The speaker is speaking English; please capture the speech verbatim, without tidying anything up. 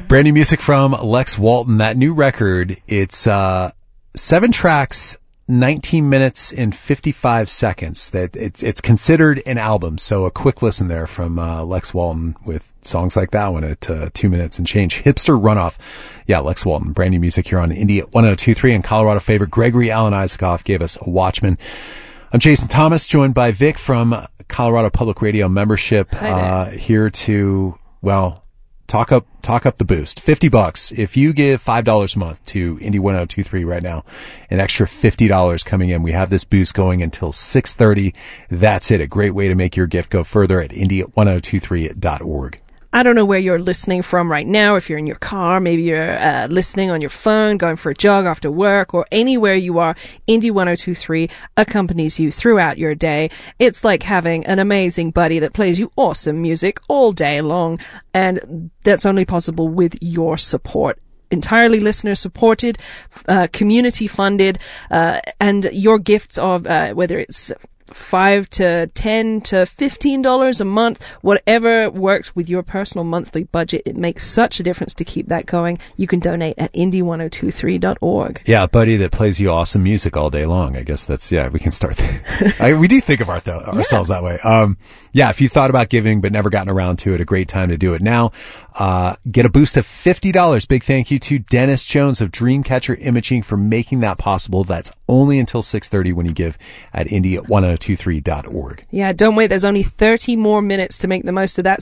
Brand new music from Lex Walton. That new record, it's uh seven tracks, nineteen minutes and fifty-five seconds. That it's it's considered an album. So a quick listen there from uh, Lex Walton with songs like that one at uh, two minutes and change. Hipster Runoff. Yeah, Lex Walton. Brand new music here on Indie one oh two point three, and Colorado favorite Gregory Alan Isaacoff gave us a Watchman. I'm Jason Thomas, joined by Vic from Colorado Public Radio membership. Uh, here to, well, talk up, talk up the boost. fifty bucks. If you give five dollars a month to Indie one oh two point three right now, an extra fifty dollars coming in. We have this boost going until six thirty. That's it. A great way to make your gift go further at indie one oh two three dot org. I don't know where you're listening from right now. If you're in your car, maybe you're uh, listening on your phone, going for a jog after work, or anywhere you are, Indie one oh two point three accompanies you throughout your day. It's like having an amazing buddy that plays you awesome music all day long, and that's only possible with your support. Entirely listener supported, uh, community funded, uh, and your gifts of, uh, whether it's five to ten to fifteen dollars a month, whatever works with your personal monthly budget. It makes such a difference to keep that going. You can donate at indie one oh two three dot org. Yeah, a buddy that plays you awesome music all day long. I guess that's, yeah, we can start there. I, we do think of our th- ourselves yeah. that way. Um, yeah, if you thought about giving but never gotten around to it, a great time to do it now. Uh, get a boost of fifty dollars. Big thank you to Dennis Jones of Dreamcatcher Imaging for making that possible. That's only until six thirty when you give at indie one oh two three dot org. Yeah, don't wait. There's only thirty more minutes to make the most of that